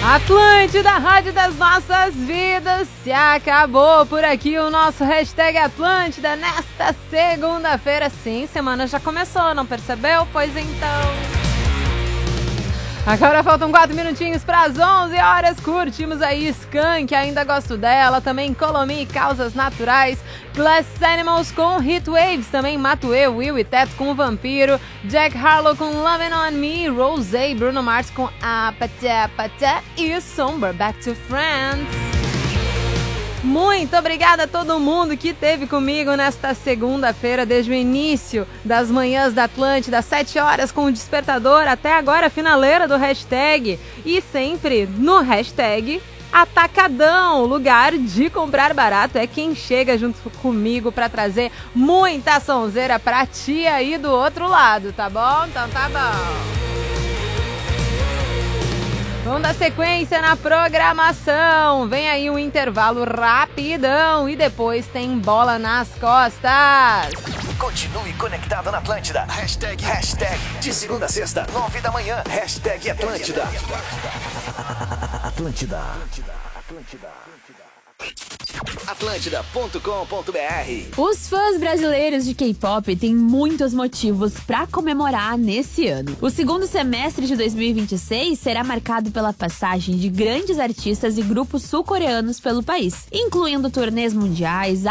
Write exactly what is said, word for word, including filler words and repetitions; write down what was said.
Atlântida, Rádio das Nossas Vidas, se acabou por aqui o nosso hashtag Atlântida nesta segunda-feira. Sim, semana já começou, não percebeu? Pois então... Agora faltam quatro minutinhos para as onze horas, curtimos aí Skank, ainda gosto dela, também Colomi, Causas Naturais, Glass Animals com Heat Waves, também Matue, Will e Teto com Vampiro, Jack Harlow com Lovin' On Me, Rosé, Bruno Mars com Apatá Patá e Somber, Back to Friends. Muito obrigada a todo mundo que esteve comigo nesta segunda-feira, desde o início das manhãs da Atlântida, sete horas com o despertador, até agora a finaleira do hashtag. E sempre no hashtag Atacadão, lugar de comprar barato. É quem chega junto comigo para trazer muita sonzeira pra ti aí do outro lado, tá bom? Então tá bom. Vamos dar sequência na programação. Vem aí um intervalo rapidão e depois tem bola nas costas. Continue conectado na Atlântida. Hashtag, hashtag de segunda a sexta, nove da manhã. Hashtag Atlântida. Atlântida. Atlântida. Atlântida ponto com ponto br. Os fãs brasileiros de K-pop têm muitos motivos para comemorar nesse ano. O segundo semestre de dois mil e vinte e seis será marcado pela passagem de grandes artistas e grupos sul-coreanos pelo país, incluindo turnês mundiais,